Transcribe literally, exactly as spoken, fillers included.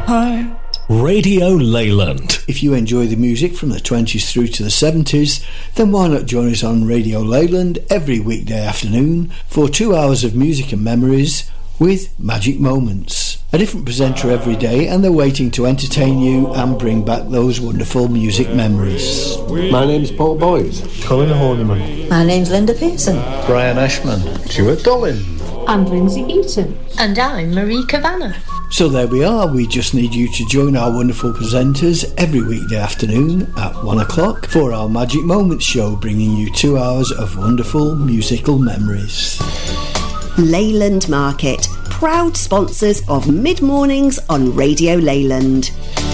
Hi. Radio Leyland. If you enjoy the music from the twenties through to the seventies, then why not join us on Radio Leyland every weekday afternoon for two hours of music and memories with Magic Moments. A different presenter every day, and they're waiting to entertain you and bring back those wonderful music memories. My name's Paul Boyd. Colin Horniman. My name's Linda Pearson. Brian Ashman. Stuart Dollin. And Lindsay Eaton. And I'm Marie Kavanagh. So there we are. We just need you to join our wonderful presenters every weekday afternoon at one o'clock for our Magic Moments show, bringing you two hours of wonderful musical memories. Leyland Market, proud sponsors of Mid Mornings on Radio Leyland.